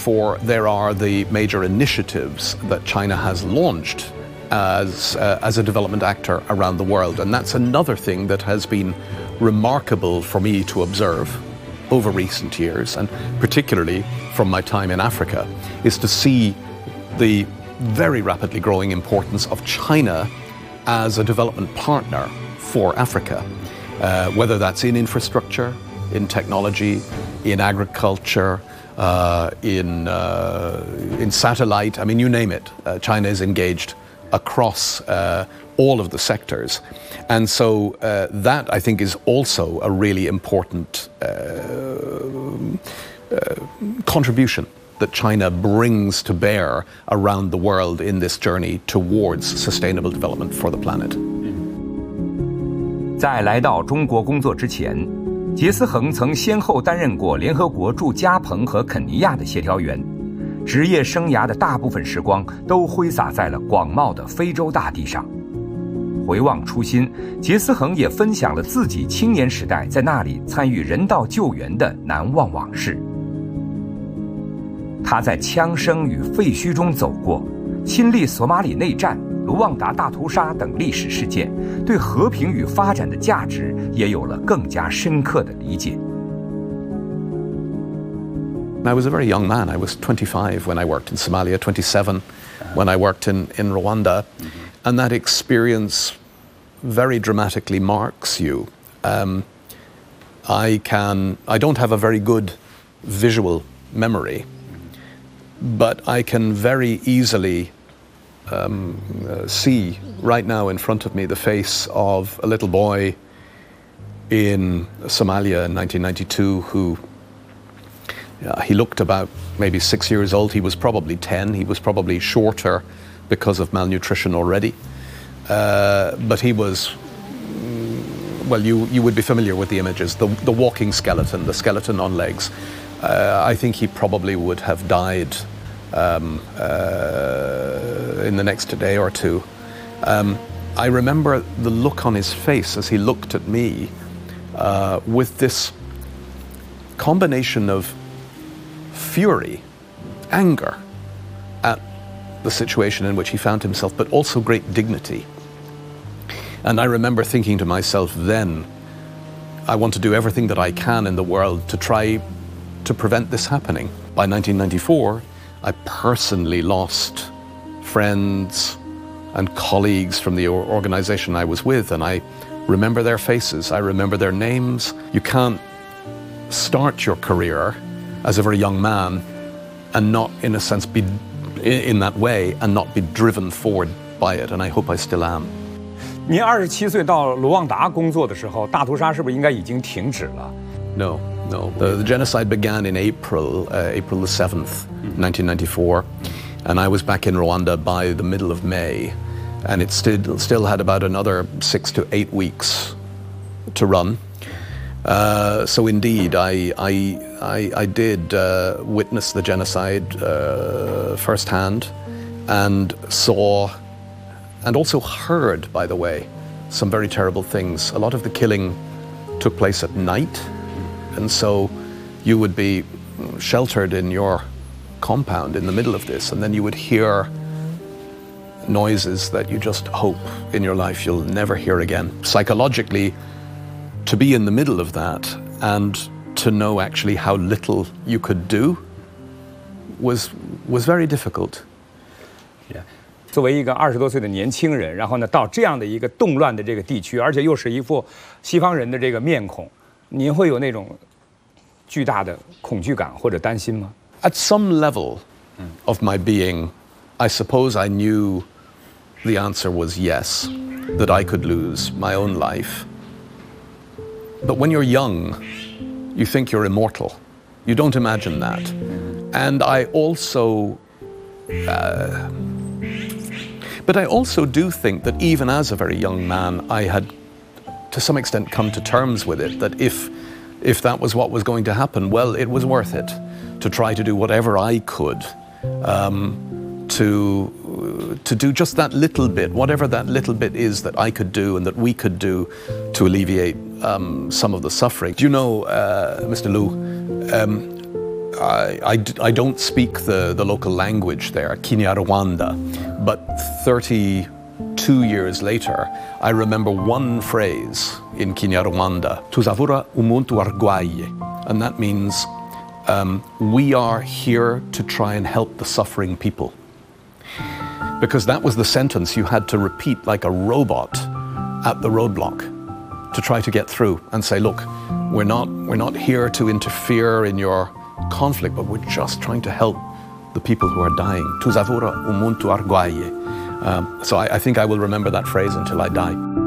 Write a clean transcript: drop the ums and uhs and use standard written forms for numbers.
therefore, there are the major initiatives that China has launched as a development actor around the world. And that's another thing that has been remarkable for me to observe over recent years, and particularly from my time in Africa, is to see the very rapidly growing importance of China as a development partner for Africa, whether that's in infrastructure, in technology, in agriculture, in satellite. I mean, you name it. China is engaged across all of the sectors. And so that, I think, is also a really important contribution that China brings to bear around the world in this journey towards sustainable development for the planet. 在来到中国工作之前，杰思恒曾先后担任过联合国驻加蓬和肯尼亚的协调员，职业生涯的大部分时光都挥洒在了广袤的非洲大地上。回望初心，杰思恒也分享了自己青年时代在那里参与人道救援的难忘往事。他在枪声与废墟中走过，亲历索马里内战、卢旺达大屠杀等历史事件，对和平与发展的价值也有了更加深刻的理解。 I was a very young man. I was 25 when I worked in Somalia, 27 when I worked in Rwanda. And that experience very dramatically marks you. I don't have a very good visual memory, but I can very easily see right now in front of me the face of a little boy in Somalia in 1992 who he looked about maybe 6 years old. He was probably 10. He was probably shorter because of malnutrition already. But he was, well, you would be familiar with the images, the walking skeleton, the skeleton on legs. I think he probably would have died in the next day or two. I remember the look on his face as he looked at me with this combination of fury, anger at the situation in which he found himself, but also great dignity. And I remember thinking to myself then, I want to do everything that I can in the world to try to prevent this happening. By 1994, I personally lost friends and colleagues from the organization I was with, and I remember their faces, I remember their names. You can't start your career as a very young man and not, in a sense, be in that way and not be driven forward by it, and I hope I still am. 您27岁到卢旺达工作的时候，大屠杀是不是应该已经停止了 No. The genocide began in April the 7th, 1994, and I was back in Rwanda by the middle of May, and it still had about another 6 to 8 weeks to run. So indeed, I did witness the genocide firsthand, and saw, and also heard, by the way, some very terrible things. A lot of the killing took place at night, and so you would be sheltered in your compound in the middle of this, and then you would hear noises that you just hope in your life you'll never hear again. Psychologically, to be in the middle of that and to know actually how little you could do was very difficult. Yeah. 作为一个20多岁的年轻人，然后呢，到这样的一个动乱的这个地区，而且又是一副西方人的这个面孔，您会有那种巨大的恐惧感或者担心吗？ At some level of my being, I suppose I knew the answer was yes, that I could lose my own life. But when you're young, you think you're immortal. You don't imagine that. And I also... but I also do think that even as a very young man, I had to some extent come to terms with it, that if that was what was going to happen, well, it was worth it to try to do whatever I could to do just that little bit, whatever that little bit is that I could do and that we could do to alleviate some of the suffering. Do you know, Mr. Liu, I don't speak the local language there, Kinyarwanda, but 32 years later, I remember one phrase in Kinyarwanda, Tuzavura umuntu argwaye, and that means we are here to try and help the suffering people. Because that was the sentence you had to repeat like a robot at the roadblock to try to get through and say, look, we're not here to interfere in your conflict, but we're just trying to help the people who are dying. Tuzavura umuntu argwaye. So I think I will remember that phrase until I die.